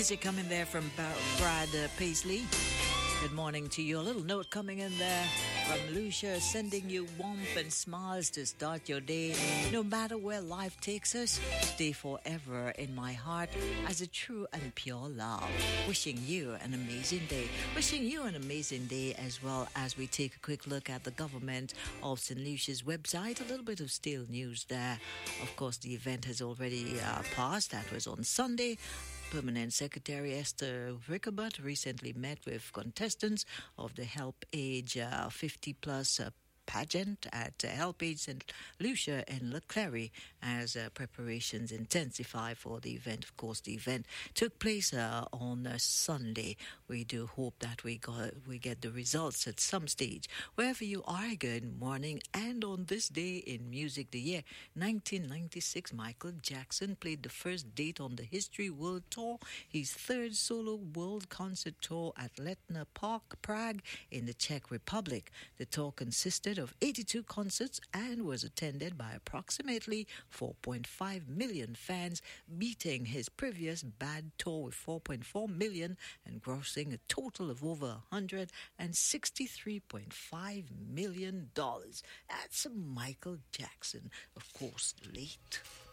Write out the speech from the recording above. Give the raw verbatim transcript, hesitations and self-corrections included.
Music coming there from Brad uh, Paisley. Good morning to you. A little note coming in there from Lucia, sending you warmth and smiles to start your day. No matter where life takes us, stay forever in my heart as a true and pure love. Wishing you an amazing day. Wishing you an amazing day as well as we take a quick look at the government of Saint Lucia's website. A little bit of stale news there. Of course, the event has already uh, passed. That was on Sunday. Permanent Secretary Esther Rickabut recently met with contestants of the Help Age uh, fifty plus uh, pageant at uh, Help Age Saint Lucia in Leclerc as uh, preparations intensify for the event. Of course, the event took place uh, on uh, Sunday. We do hope that we got we get the results at some stage. Wherever you are, good morning. And on this day in music, the year nineteen ninety-six, Michael Jackson played the first date on the History World Tour, his third solo world concert tour at Letna Park, Prague in the Czech Republic. The tour consisted of eighty-two concerts and was attended by approximately four point five million fans, beating his previous bad tour with four point four million and grossing a total of over one hundred sixty-three point five million dollars. That's Michael Jackson, of course, late.